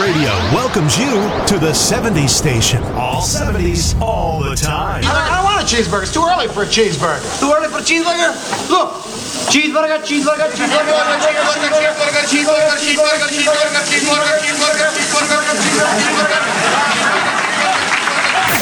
Radio welcomes you to the 70s station. All 70s, all the time. I don't want a cheeseburger. It's too early for a cheeseburger. Too early for a cheeseburger? Look. Cheeseburger, cheeseburger, cheeseburger, cheeseburger, cheeseburger, cheeseburger, cheeseburger, cheeseburger, cheeseburger, cheeseburger, cheeseburger, cheeseburger, cheeseburger.